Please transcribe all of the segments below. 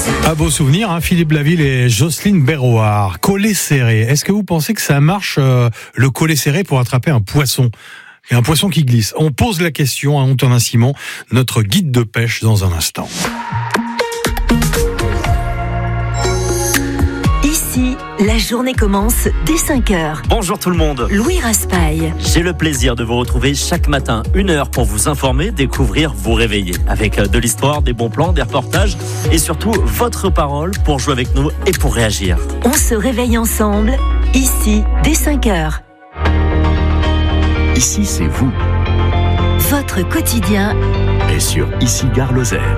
Un beau souvenir, hein, Philippe Laville et Jocelyne Berroard. Collet serré. Est-ce que vous pensez que ça marche, le collet serré, pour attraper un poisson ? Et un poisson qui glisse. On pose la question à Antonin Simon, notre guide de pêche, dans un instant. Ici, la journée commence dès 5h. Bonjour tout le monde. Louis Raspail. J'ai le plaisir de vous retrouver chaque matin, 1 heure pour vous informer, découvrir, vous réveiller. Avec de l'histoire, des bons plans, des reportages et surtout votre parole pour jouer avec nous et pour réagir. On se réveille ensemble, ici, dès 5h. Ici, c'est vous. Votre quotidien Et sur Ici Gare Lozère.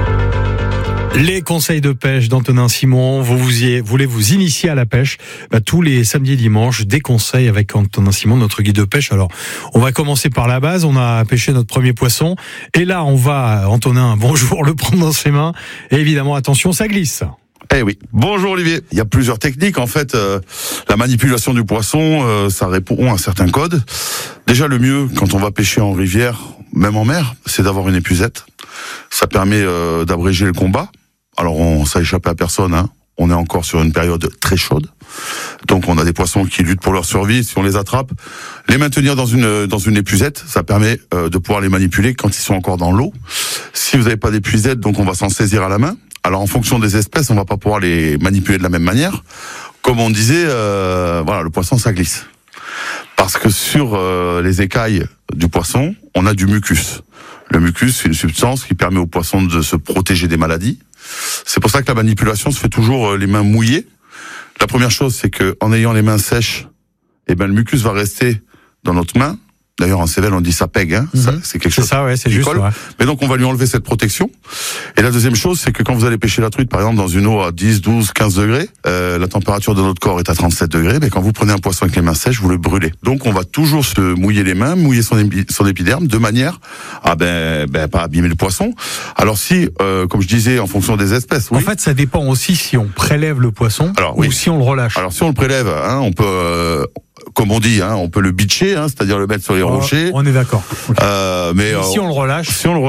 Les conseils de pêche d'Antonin Simon. Vous voulez vous initier à la pêche, tous les samedis et dimanches, des conseils avec Antonin Simon, notre guide de pêche. Alors, on va commencer par la base. On a pêché notre premier poisson. Et là, on va, Antonin, bonjour, le prendre dans ses mains. Et évidemment, attention, ça glisse. Eh oui. Bonjour Olivier. Il y a plusieurs techniques. En fait, la manipulation du poisson, ça répond à certains codes. Déjà, le mieux, quand on va pêcher en rivière, même en mer, c'est d'avoir une épuisette. Ça permet d'abréger le combat. Alors, ça échappe à personne, hein. On est encore sur une période très chaude. Donc, on a des poissons qui luttent pour leur survie. Si on les attrape, les maintenir dans une épuisette, ça permet de pouvoir les manipuler quand ils sont encore dans l'eau. Si vous n'avez pas d'épuisette, donc on va s'en saisir à la main. Alors, en fonction des espèces, on va pas pouvoir les manipuler de la même manière. Comme on disait, voilà, le poisson, ça glisse. Parce que sur les écailles du poisson, on a du mucus. Le mucus, c'est une substance qui permet au poisson de se protéger des maladies. C'est pour ça que la manipulation se fait toujours les mains mouillées. La première chose, c'est que en ayant les mains sèches, le mucus va rester dans notre main. D'ailleurs, en Cévennes, on dit ça pègue, hein. Ça, c'est quelque chose. C'est ça, ouais, c'est qui juste. colle. Ouais. Mais donc, on va lui enlever cette protection. Et la deuxième chose, c'est que quand vous allez pêcher la truite, par exemple, dans une eau à 10, 12, 15 degrés, la température de notre corps est à 37 degrés, quand vous prenez un poisson avec les mains sèches, vous le brûlez. Donc, on va toujours se mouiller les mains, mouiller son épiderme, de manière à, pas abîmer le poisson. Alors si, comme je disais, en fonction des espèces, oui. En fait, ça dépend aussi si on prélève le poisson ou si on le relâche. Alors, si on le prélève, hein, on peut, comme on dit, hein, on peut le bitcher, hein, c'est-à-dire le mettre sur les rochers. On est d'accord. Okay. Mais si on le relâche,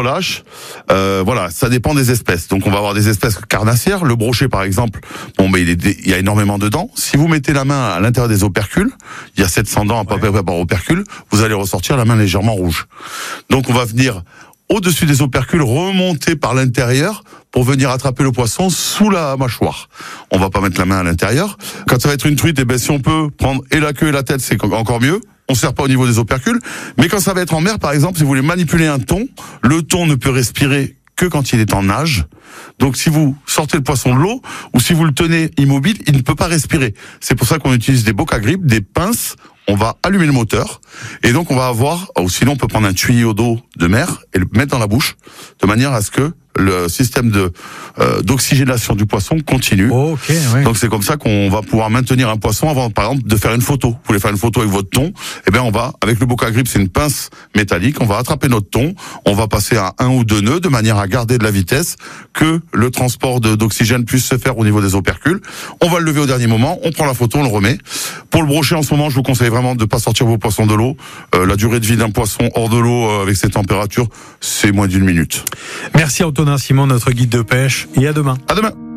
voilà, ça dépend des espèces. Donc on va avoir des espèces carnassières. Le brochet, par exemple, il y a énormément de dents. Si vous mettez la main à l'intérieur des opercules, il y a 700 dents à peu près par opercule, vous allez ressortir la main légèrement rouge. Donc on va venir au-dessus des opercules, remonter par l'intérieur pour venir attraper le poisson sous la mâchoire. On va pas mettre la main à l'intérieur. Quand ça va être une truite, si on peut prendre et la queue et la tête, c'est encore mieux. On serre pas au niveau des opercules. Mais quand ça va être en mer, par exemple, si vous voulez manipuler un thon, le thon ne peut respirer que quand il est en nage. Donc si vous sortez le poisson de l'eau, ou si vous le tenez immobile, il ne peut pas respirer. C'est pour ça qu'on utilise des bocs à grippe, des pinces. On va allumer le moteur et donc on va avoir, ou sinon on peut prendre un tuyau d'eau de mer et le mettre dans la bouche de manière à ce que le système d'oxygénation du poisson continue. Oh, okay, ouais. Donc c'est comme ça qu'on va pouvoir maintenir un poisson avant, par exemple, de faire une photo. Vous voulez faire une photo avec votre thon, on va, avec le boc à grippe, c'est une pince métallique, on va attraper notre thon, on va passer à 1 ou 2 nœuds de manière à garder de la vitesse, que le transport d'oxygène puisse se faire au niveau des opercules. On va le lever au dernier moment, on prend la photo, on le remet. Pour le brochet, en ce moment, je vous conseille vraiment de pas sortir vos poissons de l'eau. La durée de vie d'un poisson hors de l'eau avec ces températures, c'est moins d'1 minute. Merci Antonin Simon, notre guide de pêche, et à demain. À demain.